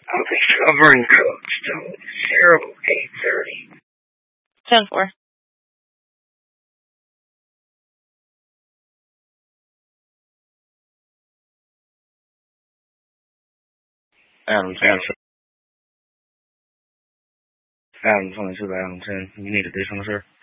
I'll be covering Coach. So it's terrible. 8:30. 10-4. Adam 22 by Adam 10. You need additional, sir?